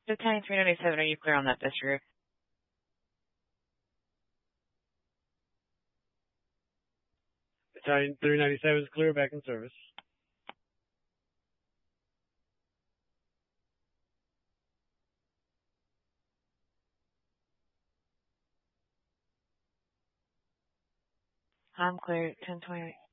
Battalion 397, are you clear on that disregard? Battalion 397 is clear, back in service. I'm clear, 1020.